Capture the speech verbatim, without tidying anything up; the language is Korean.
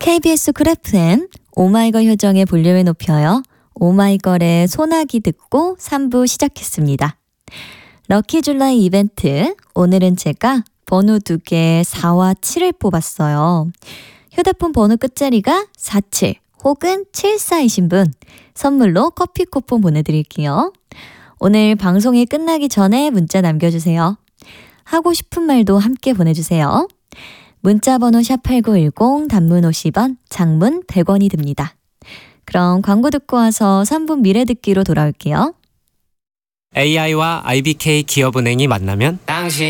케이비에스 쿨 에프엠 오마이걸 효정의 볼륨을 높여요. 오마이걸의 소나기 듣고 삼 부 시작했습니다. 럭키줄라이 이벤트, 오늘은 제가 번호 두 개 사와 칠을 뽑았어요. 휴대폰 번호 끝자리가 사칠 혹은 칠사이신 분 선물로 커피 쿠폰 보내드릴게요. 오늘 방송이 끝나기 전에 문자 남겨주세요. 하고 싶은 말도 함께 보내주세요. 문자번호 샵팔구일공, 단문 오십 원, 장문 백 원이 듭니다. 그럼 광고 듣고 와서 삼 분 미래 듣기로 돌아올게요. 에이아이와 아이비케이 기업은행이 만나면 당신